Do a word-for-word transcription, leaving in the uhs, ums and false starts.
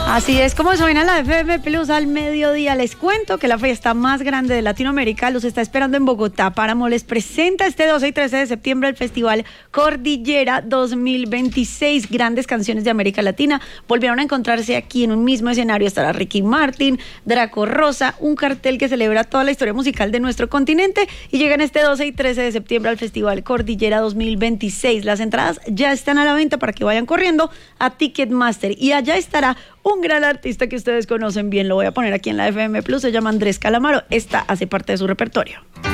Así es como suena la F M Plus al mediodía. Les cuento que la fiesta más grande de Latinoamérica los está esperando en Bogotá. Páramo les presenta este doce y trece de septiembre el Festival Cordillera dos mil veintiséis. Grandes canciones de América Latina volvieron a encontrarse aquí en un mismo escenario. Estará Ricky Martin, Draco Rosa, un cartel que celebra toda la historia musical de nuestro continente y llegan este doce y trece de septiembre al Festival Cordillera dos mil veintiséis. Las entradas ya están a la venta para que vayan corriendo a Ticketmaster y allá estará un gran artista que ustedes conocen bien, lo voy a poner aquí en la F M Plus, se llama Andrés Calamaro. Esta hace parte de su repertorio.